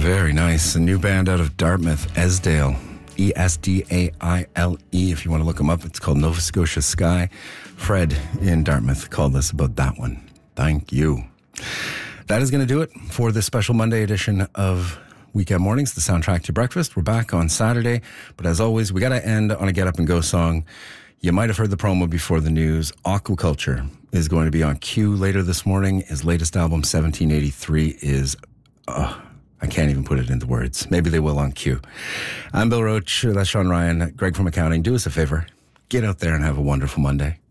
Very nice. A new band out of Dartmouth, Esdale. Esdaile. If you want to look them up, it's called Nova Scotia Sky. Fred in Dartmouth called us about that one. Thank you. That is going to do it for this special Monday edition of Weekend Mornings, the soundtrack to breakfast. We're back on Saturday, but as always, we got to end on a Get Up and Go song. You might have heard the promo before the news. Aquaculture is going to be on Q later this morning. His latest album, 1783, is... I can't even put it into words. Maybe they will on Q. I'm Bill Roach. That's Sean Ryan. Greg from accounting. Do us a favor. Get out there and have a wonderful Monday.